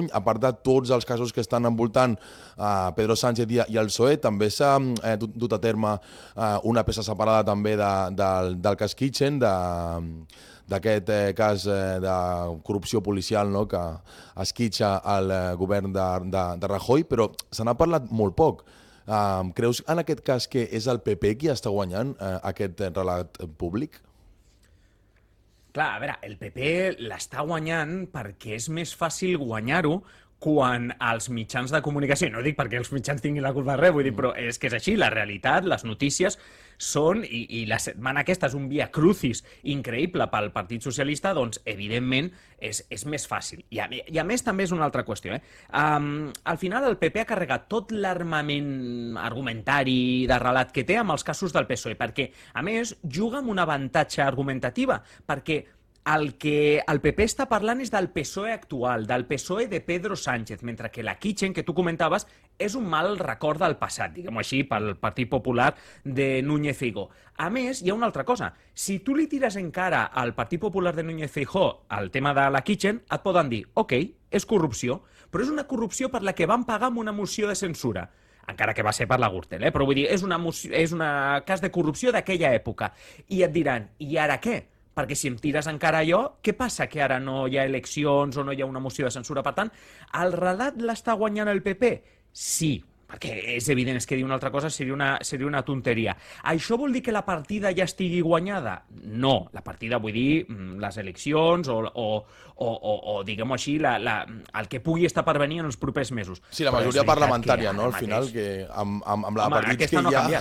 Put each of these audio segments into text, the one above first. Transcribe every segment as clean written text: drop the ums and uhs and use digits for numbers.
a part de tots els casos que estan envoltant Pedro Sánchez i el PSOE, també s'ha dut a terme una peça separada també del cas Kitchen, d'aquest cas de corrupció policial, no?, que esquitxa el govern de Rajoy, però se n'ha parlat molt poc. Creus en aquest cas que és el PP qui està guanyant aquest relat públic? Clar, a veure, el PP l'està guanyant perquè és més fàcil guanyar-ho quan els mitjans de comunicació, no dic perquè els mitjans tinguin la culpa de res, vull dir, però és que és així, la realitat, les notícies són, i la setmana aquesta és un via crucis increïble pel Partit Socialista, doncs, evidentment, és més fàcil. I a més, també és una altra qüestió. Al final, el PP ha carregat tot l'armament argumentari de relat que té amb els casos del PSOE, perquè, a més, juga amb un avantatge argumentativa, perquè el que el PP està parlant és del PSOE actual, del PSOE de Pedro Sánchez, mentre que la Kitchen, que tu comentaves, és un mal record del passat, diguem-ho així, pel Partit Popular de Núñez Feijóo. A més, hi ha una altra cosa. Si tu li tires encara al Partit Popular de Núñez Feijóo el tema de la Kitchen, et poden dir, ok, és corrupció, però és una corrupció per la que van pagar amb una moció de censura, encara que va ser per la Gürtel, però vull dir, és un cas de corrupció d'aquella època. I et diran, i ara què? Perquè si em tires encara allò, què passa? Que ara no hi ha eleccions o no hi ha una moció de censura? Per tant, el relat l'està guanyant el PP? Sí, perquè és evident, és que dir una altra cosa seria una tonteria. Això vol dir que la partida ja estigui guanyada? No, la partida vull dir les eleccions o diguem-ho així, el que pugui estar per venir en els propers mesos. Sí, la majoria parlamentària, no? Al final, que amb la partits que hi ha...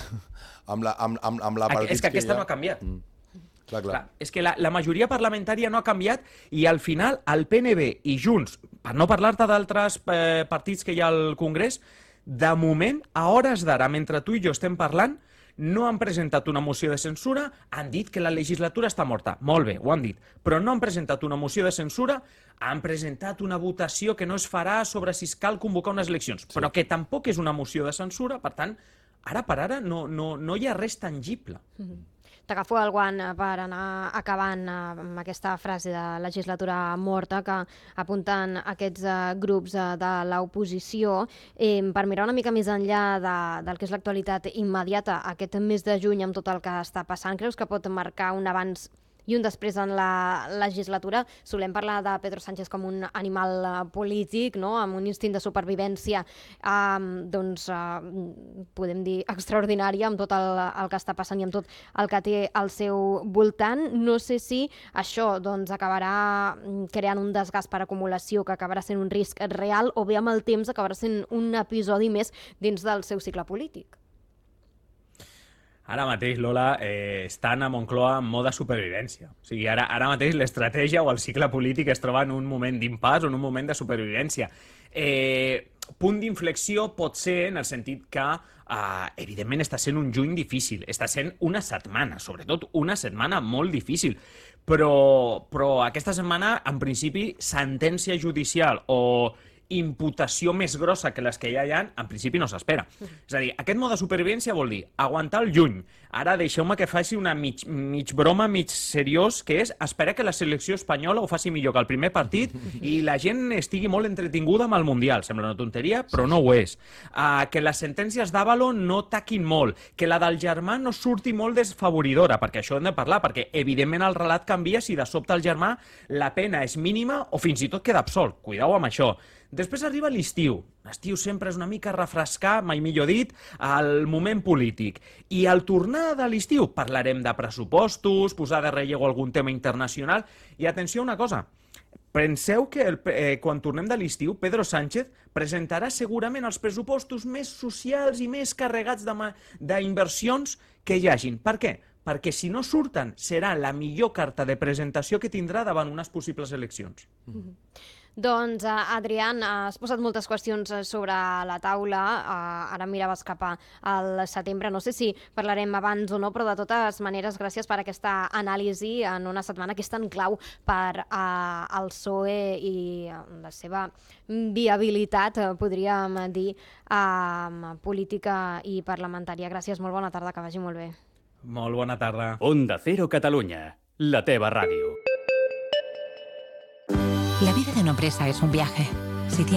Amb la partits és que aquesta no ha canviat. Clar. És que la majoria parlamentària no ha canviat i al final el PNB i Junts, per no parlar-te d'altres partits que hi ha al Congrés, de moment, a hores d'ara, mentre tu i jo estem parlant, no han presentat una moció de censura, han dit que la legislatura està morta. Molt bé, ho han dit. Però no han presentat una moció de censura, han presentat una votació que no es farà sobre si cal convocar unes eleccions, però que tampoc és una moció de censura, per tant, ara per ara no hi ha res tangible. T'agafo el guant per anar acabant amb aquesta frase de legislatura morta que apunten aquests grups de l'oposició. Per mirar una mica més enllà del que és l'actualitat immediata aquest mes de juny amb tot el que està passant, creus que pot marcar un abans i un després en la legislatura? Solem parlar de Pedro Sánchez com un animal polític, no?, amb un instint de supervivència, podem dir, extraordinari amb tot el que està passant i amb tot el que té al seu voltant. No sé si això acabarà creant un desgast per acumulació que acabarà sent un risc real o bé amb el temps acabarà sent un episodi més dins del seu cicle polític. Ara mateix, Lola, estan a Moncloa en mode supervivència. O sigui, ara mateix l'estratègia o el cicle polític es troba en un moment d'impàs o en un moment de supervivència. Punt d'inflexió pot ser en el sentit que, evidentment, està sent un juny difícil. Està sent una setmana, sobretot una setmana molt difícil. Però aquesta setmana, en principi, sentència judicial o imputació més grossa que les que ja hi ha, en principi no s'espera. És a dir, aquest mode de supervivència vol dir aguantar el juny. Ara deixeu-me que faci una mig broma, mig seriós, que és esperar que la selecció espanyola ho faci millor que el primer partit i la gent estigui molt entretinguda amb el Mundial. Sembla una tonteria, però no ho és. Que les sentències d'Àvalo no taquin molt, que la del germà no surti molt desfavoridora, perquè això hem de parlar, perquè evidentment el relat canvia si de sobte el germà la pena és mínima o fins i tot queda absolt. Cuidao amb això. Després arriba l'estiu. L'estiu sempre és una mica refrescar, mai millor dit, el moment polític. I al tornar de l'estiu parlarem de pressupostos, posar de relleu algun tema internacional. I atenció a una cosa, penseu que quan tornem de l'estiu, Pedro Sánchez presentarà segurament els pressupostos més socials i més carregats d'inversions que hi hagin. Per què? Perquè si no surten serà la millor carta de presentació que tindrà davant unes possibles eleccions. Doncs, Adrián, has posat moltes qüestions sobre la taula, ara miraves cap al setembre, no sé si parlarem abans o no, però de totes maneres, gràcies per aquesta anàlisi en una setmana que és tan clau per al PSOE i la seva viabilitat, podríem dir, política i parlamentària. Gràcies, molt bona tarda, que vagi molt bé. Molt bona tarda. Onda Cero Catalunya, la teva ràdio. La vida de una empresa es un viaje. Si